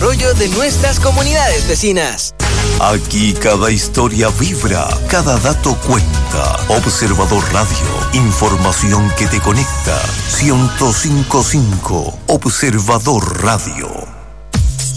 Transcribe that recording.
desarrollo de nuestras comunidades vecinas. Aquí cada historia vibra, cada dato cuenta. Observador Radio, información que te conecta. 105.5 Observador Radio.